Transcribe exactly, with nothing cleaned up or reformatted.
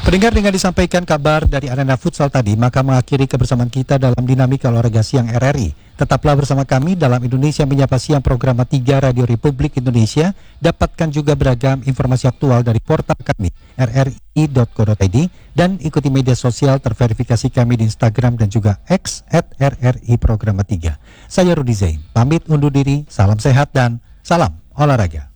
Pendengar, dengan disampaikan kabar dari arena futsal tadi, maka mengakhiri kebersamaan kita dalam Dinamika Olahraga Siang R R I. Tetaplah bersama kami dalam Indonesia Menyapa Siang program tiga Radio Republik Indonesia. Dapatkan juga beragam informasi aktual dari portal kami r r i dot co dot i d dan ikuti media sosial terverifikasi kami di Instagram dan juga X at R R I Programa tiga. Saya Rudi Zain, pamit undur diri, salam sehat dan salam olahraga.